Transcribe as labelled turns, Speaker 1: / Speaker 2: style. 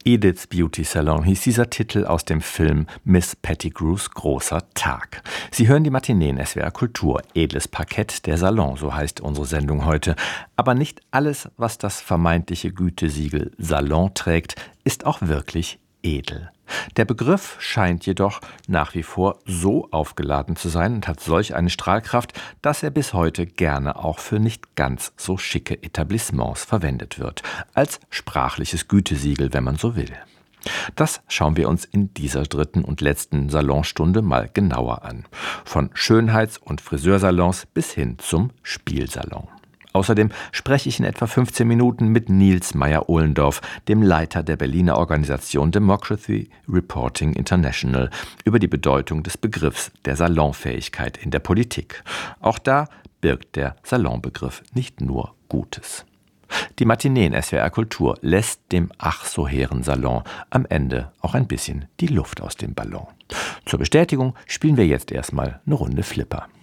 Speaker 1: Edith's Beauty Salon hieß dieser Titel aus dem Film Miss Pettigrews großer Tag. Sie hören die Matinee in SWR Kultur. Edles Parkett, der Salon, so heißt unsere Sendung heute. Aber nicht alles, was das vermeintliche Gütesiegel Salon trägt, ist auch wirklich edel. Der Begriff scheint jedoch nach wie vor so aufgeladen zu sein und hat solch eine Strahlkraft, dass er bis heute gerne auch für nicht ganz so schicke Etablissements verwendet wird. Als sprachliches Gütesiegel, wenn man so will. Das schauen wir uns in dieser dritten und letzten Salonstunde mal genauer an. Von Schönheits- und Friseursalons bis hin zum Spielsalon. Außerdem spreche ich in etwa 15 Minuten mit Nils Meyer-Ohlendorf, dem Leiter der Berliner Organisation Democracy Reporting International, über die Bedeutung des Begriffs der Salonfähigkeit in der Politik. Auch da birgt der Salonbegriff nicht nur Gutes. Die Matinee in SWR Kultur lässt dem ach so hehren Salon am Ende auch ein bisschen die Luft aus dem Ballon. Zur Bestätigung spielen wir jetzt erstmal eine Runde Flipper.